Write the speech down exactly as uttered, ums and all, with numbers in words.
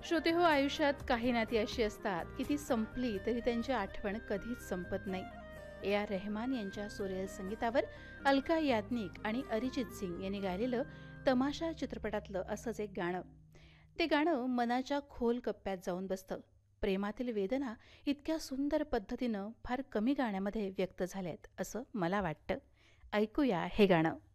श्रोतेहो, आयुष्यात काही नाती अशी असतात की ती संपली तरी त्यांची आठवण कधीच संपत नाही. ए आर रेहमान यांच्या सुरेल संगीतावर अलका याज्ञिक आणि अरिजित सिंग यांनी गायलेलं तमाशा चित्रपटातलं असंच एक गाणं. ते गाणं मनाच्या खोल कप्प्यात जाऊन बसतं. प्रेमातील वेदना इतक्या सुंदर पद्धतीनं फार कमी गाण्यामध्ये व्यक्त झाल्यात असं मला वाटतं. ऐकूया हे गाणं.